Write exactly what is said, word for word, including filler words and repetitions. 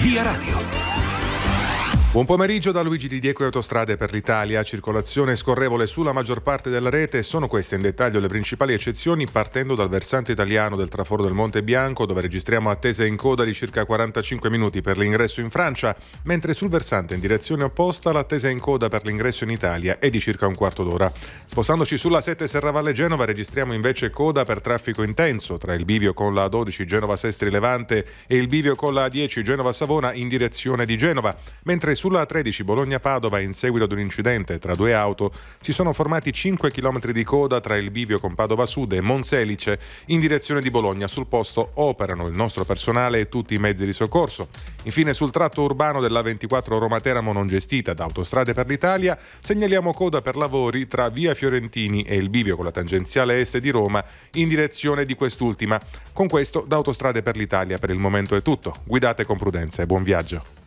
Via Radio. Buon pomeriggio da Luigi Di Diego e Autostrade per l'Italia. Circolazione scorrevole sulla maggior parte della rete. Sono queste in dettaglio le principali eccezioni, partendo dal versante italiano del traforo del Monte Bianco, dove registriamo attese in coda di circa quarantacinque minuti per l'ingresso in Francia, mentre sul versante in direzione opposta l'attesa in coda per l'ingresso in Italia è di circa un quarto d'ora. Spostandoci sulla sette Serravalle Genova registriamo invece coda per traffico intenso tra il bivio con la A dodici Genova Sestri Levante e il bivio con la A dieci Genova Savona in direzione di Genova, mentre sulla A tredici Bologna-Padova, in seguito ad un incidente tra due auto, si sono formati cinque chilometri di coda tra il bivio con Padova Sud e Monselice in direzione di Bologna. Sul posto operano il nostro personale e tutti i mezzi di soccorso. Infine, sul tratto urbano dell'A ventiquattro Roma-Teramo non gestita da Autostrade per l'Italia, segnaliamo coda per lavori tra via Fiorentini e il bivio con la tangenziale est di Roma in direzione di quest'ultima. Con questo, da Autostrade per l'Italia per il momento è tutto. Guidate con prudenza e buon viaggio.